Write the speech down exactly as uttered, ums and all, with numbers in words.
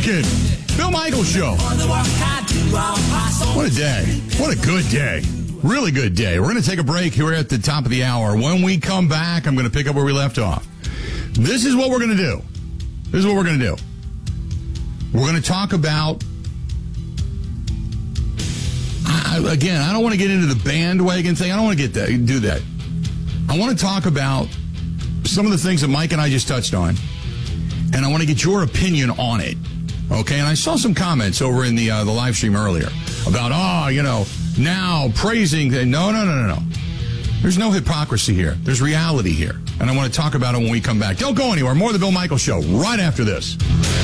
working. Bill Michaels Show. What a day. What a good day. Really good day. We're going to take a break here at the top of the hour. When we come back, I'm going to pick up where we left off. This is what we're going to do. This is what we're going to do. We're going to talk about, I, again, I don't want to get into the bandwagon thing. I don't want to get that, do that. I want to talk about some of the things that Mike and I just touched on, and I want to get your opinion on it. Okay, and I saw some comments over in the uh, the live stream earlier about, oh, you know, now praising. The, no, no, no, no, no. There's no hypocrisy here. There's reality here. And I want to talk about it when we come back. Don't go anywhere. More of the Bill Michaels Show right after this.